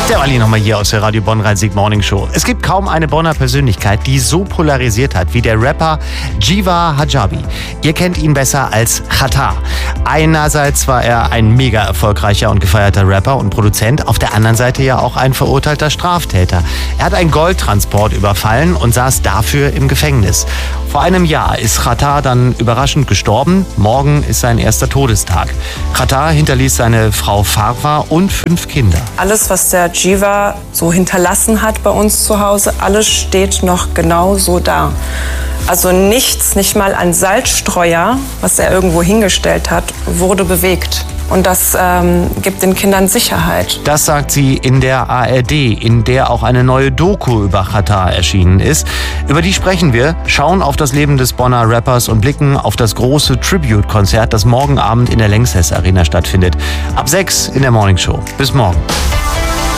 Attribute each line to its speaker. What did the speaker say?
Speaker 1: Der Wally nochmal hier aus der Radio Bonn Rhein-Sieg Morning Show. Es gibt kaum eine Bonner Persönlichkeit, die so polarisiert hat wie der Rapper Jiva Hijabi. Ihr kennt ihn besser als Xatar. Einerseits war er ein mega erfolgreicher und gefeierter Rapper und Produzent, auf der anderen Seite ja auch ein verurteilter Straftäter. Er hat einen Goldtransport überfallen und saß dafür im Gefängnis. Vor einem Jahr ist Xatar dann überraschend gestorben. Morgen ist sein erster Todestag. Xatar hinterließ seine Frau Farwa und 5 Kinder.
Speaker 2: Alles, was der Jiva so hinterlassen hat bei uns zu Hause, alles steht noch genau so da. Also nichts, nicht mal ein Salzstreuer, was er irgendwo hingestellt hat, wurde bewegt. Und das gibt den Kindern Sicherheit.
Speaker 1: Das sagt sie in der ARD, in der auch eine neue Doku über Xatar erschienen ist. Über die sprechen wir, schauen auf das Leben des Bonner Rappers und blicken auf das große Tribute-Konzert, das morgen Abend in der Lanxess Arena stattfindet. Ab 6 in der Morning Show. Bis morgen.